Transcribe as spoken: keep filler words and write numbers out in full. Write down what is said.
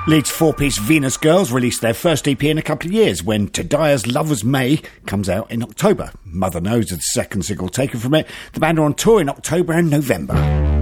Leeds four-piece Venus Girls released their first E P in a couple of years when Tadia's Lover's May comes out in October. Mother Knows is the second single taken from it. The band are on tour in October and November.